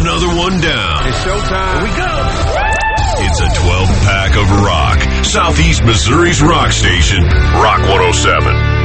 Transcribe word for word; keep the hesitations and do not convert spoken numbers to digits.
another one down. It's showtime. Here we go. It's a twelve pack of rock. Southeast Missouri's rock station, Rock one oh seven.